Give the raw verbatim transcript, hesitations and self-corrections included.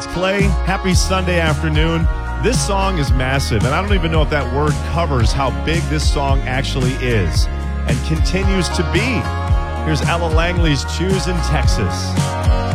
it's Clay. Happy Sunday afternoon. This song is massive, and I don't even know if that word covers how big this song actually is and continues to be. Here's Ella Langley's Choose in Texas.